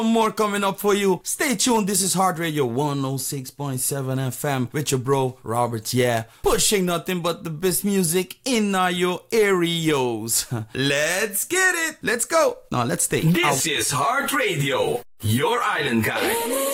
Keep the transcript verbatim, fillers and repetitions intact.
More coming up for you. Stay tuned. This is Heart Radio one oh six point seven F M with your bro Robert. Yeah, pushing nothing but the best music in your areas. Let's get it. Let's go. Now let's stay. This out. is Heart Radio, your island guy.